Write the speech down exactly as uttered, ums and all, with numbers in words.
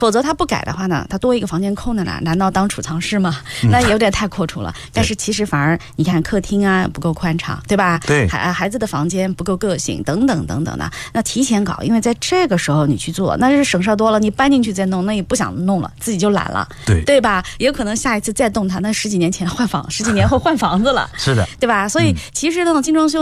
否则他不改的话呢，他多一个房间空的呢，难道当储藏室吗？那有点太阔绰了。嗯、但是其实反而你看客厅啊不够宽敞，对吧？ 对， 孩孩子的房间不够个性，等等等等的。那提前搞，因为在这个时候你去做，那是省事多了。你搬进去再弄，那也不想弄了，自己就懒了， 对对吧？也有可能下一次再动它，那十几年前换房，十几年后换房子了， 是的， 对吧？所以其实呢，精装修